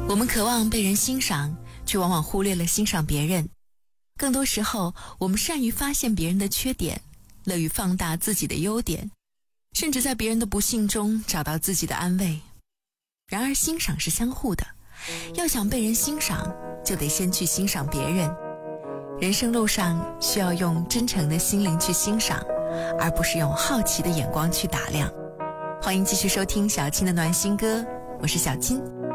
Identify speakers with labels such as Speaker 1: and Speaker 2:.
Speaker 1: 我们渴望被人欣赏，却往往忽略了欣赏别人。更多时候，我们善于发现别人的缺点，乐于放大自己的优点，甚至在别人的不幸中找到自己的安慰。然而欣赏是相互的，要想被人欣赏，就得先去欣赏别人。人生路上需要用真诚的心灵去欣赏，而不是用好奇的眼光去打量。欢迎继续收听小金的暖心歌，我是小金。